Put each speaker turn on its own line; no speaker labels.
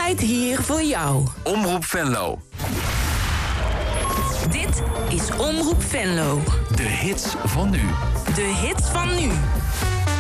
Altijd hier voor jou.
Omroep Venlo.
Dit is Omroep Venlo.
De hits van nu.
De hits van nu.